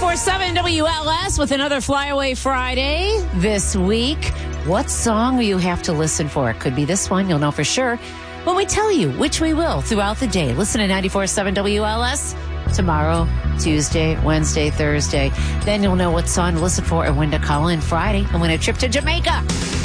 94.7 WLS with another Flyaway Friday this week. What song will you have to listen for? It could be this one. You'll know for sure when we tell you, which we will throughout the day. Listen to 94.7 WLS tomorrow, Tuesday, Wednesday, Thursday. Then you'll know what song to listen for and when to call in Friday and win a trip to Jamaica.